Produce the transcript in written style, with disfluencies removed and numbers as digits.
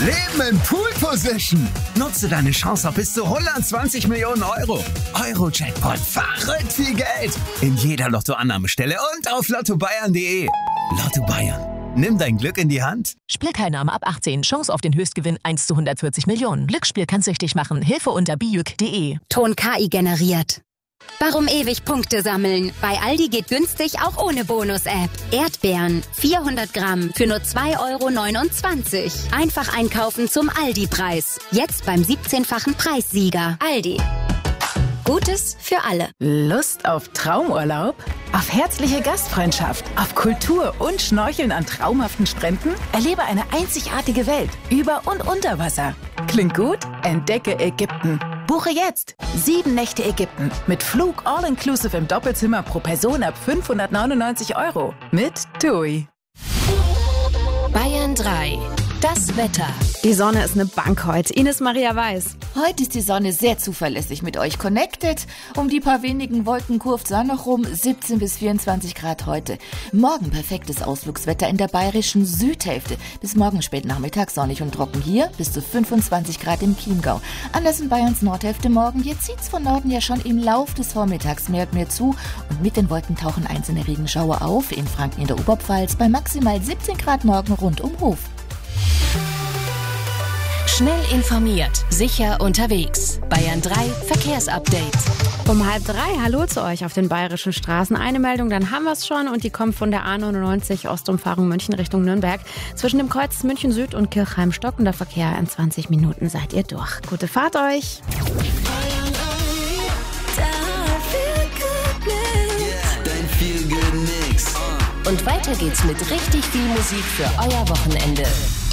Leben in Pool Position. Nutze deine Chance auf bis zu 120 Millionen Euro. Euro-Jackpot, verrückt viel Geld. In jeder Lottoannahmestelle und auf lottobayern.de. Lotto Bayern. Nimm dein Glück in die Hand. Spielteilnahme ab 18. Chance auf den Höchstgewinn 1 zu 140 Millionen. Glücksspiel kann süchtig machen. Hilfe unter bijuk.de. Ton KI generiert. Warum ewig Punkte sammeln? Bei Aldi geht günstig auch ohne Bonus-App. Erdbeeren, 400 Gramm für nur 2,29 €. Einfach einkaufen zum Aldi-Preis. Jetzt beim 17-fachen Preissieger. Aldi. Gutes für alle. Lust auf Traumurlaub? Auf herzliche Gastfreundschaft? Auf Kultur und Schnorcheln an traumhaften Stränden? Erlebe eine einzigartige Welt über und unter Wasser. Klingt gut? Entdecke Ägypten. Buche jetzt 7 Nächte Ägypten mit Flug all-inclusive im Doppelzimmer pro Person ab 599 € mit TUI. Bayern 3. Das Wetter. Die Sonne ist eine Bank heute. Ines Maria Weiß. Heute ist die Sonne sehr zuverlässig mit euch connected. Um die paar wenigen Wolken kurvt Sonne noch rum. 17 bis 24 Grad heute. Morgen perfektes Ausflugswetter in der bayerischen Südhälfte. Bis morgen spät Nachmittag sonnig und trocken hier. Bis zu 25 Grad im Chiemgau. Anders in Bayerns Nordhälfte morgen. Hier zieht's von Norden ja schon im Lauf des Vormittags mehr und mehr zu. Und mit den Wolken tauchen einzelne Regenschauer auf. In Franken in der Oberpfalz bei maximal 17 Grad morgen rund um Hof. Schnell informiert, sicher unterwegs. Bayern 3 Verkehrsupdate. Um 2:30, hallo zu euch auf den bayerischen Straßen. Eine Meldung, dann haben wir es schon und die kommt von der A99 Ostumfahrung München Richtung Nürnberg. Zwischen dem Kreuz München Süd und Kirchheim stockender Verkehr. In 20 Minuten seid ihr durch. Gute Fahrt euch. Und weiter geht's mit richtig viel Musik für euer Wochenende.